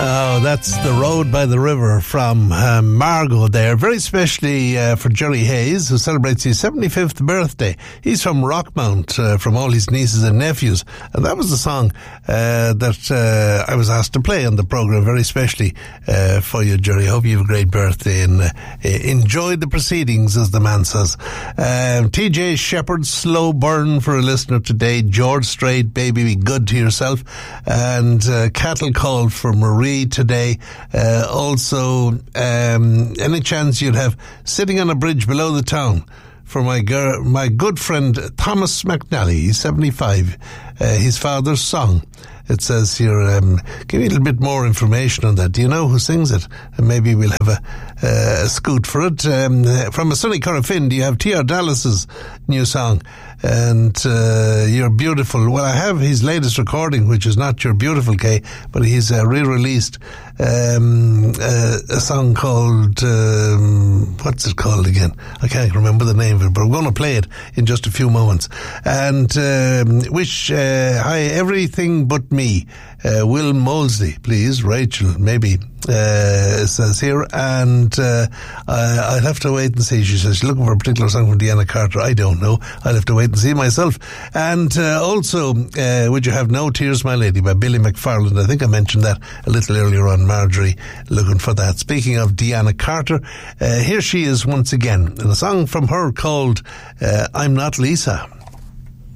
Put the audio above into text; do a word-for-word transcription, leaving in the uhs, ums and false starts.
Oh, that's The Road by the River from uh, Margot there. Very specially uh, for Jerry Hayes, who celebrates his seventy-fifth birthday. He's from Rockmount, uh, from all his nieces and nephews. And that was the song uh, that uh, I was asked to play on the programme, very specially uh, for you, Jerry. Hope you have a great birthday and uh, enjoy the proceedings, as the man says. Uh, T J Shepherd, Slow Burn for a listener today. George Strait, Baby Be Good to Yourself. And uh, Cattle Call for Marie today. Uh, also, um, any chance you'd have Sitting on a Bridge Below the Town for my girl, my good friend Thomas McNally. He's seventy-five. Uh, his father's song. It says here, um, give me a little bit more information on that. Do you know who sings it? And maybe we'll have a, uh, a scoot for it. Um, from a sunny Corofin, do you have T R Dallas's new song? And uh, You're Beautiful. Well, I have his latest recording, which is not You're Beautiful, Kay, but he's uh, re-released um, uh, a song called, um, what's it called again? I can't remember the name of it, but I'm going to play it in just a few moments. And um, wish, uh, hi, everything but me. Uh, Will Molesley, please. Rachel, maybe, uh, says here. And uh, I, I'll have to wait and see. She says she's looking for a particular song from Deanna Carter. I don't know. I'll have to wait and see myself. And uh, also, uh, Would You Have No Tears, My Lady by Billy McFarland. I think I mentioned that a little earlier on. Marjorie looking for that. Speaking of Deanna Carter, uh, here she is once again in a song from her called uh, I'm Not Lisa.